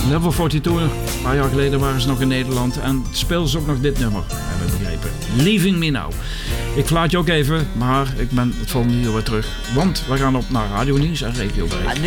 Level 42, een paar jaar geleden waren ze nog in Nederland. En speelden ze ook nog dit nummer, hebben we begrepen. Leaving Me Now. Ik verlaat je ook even, maar ik ben het volgende uur weer terug. Want we gaan op naar Radio Nieuws en Regio Breed.